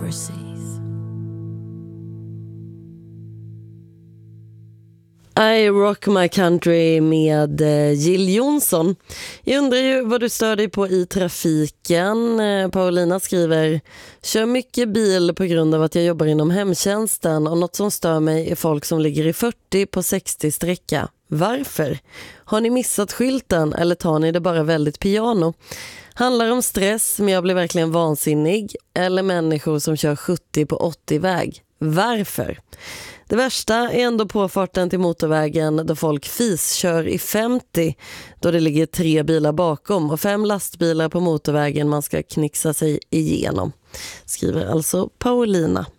overseas. I Rock My Country med Jill Johnson. Jag undrar ju vad du stör dig på i trafiken. Paulina skriver: kör mycket bil på grund av att jag jobbar inom hemtjänsten, och något som stör mig är folk som ligger i 40 på 60 sträcka. Varför? Har ni missat skylten eller tar ni det bara väldigt piano? Handlar om stress, men jag blir verkligen vansinnig. Eller människor som kör 70 på 80-väg. Varför? Det värsta är ändå påfarten till motorvägen då folk kör i 50, då det ligger 3 bilar bakom och 5 lastbilar på motorvägen man ska knixa sig igenom. Skriver alltså Paulina.